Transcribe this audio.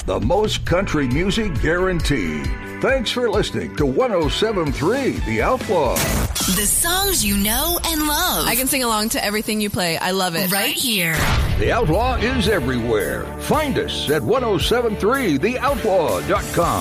The most country music guaranteed. Thanks for listening to 107.3 The Outlaw. The songs you know and love. I can sing along to everything you play. I love it. Right here. The Outlaw is everywhere. Find us at 1073theoutlaw.com.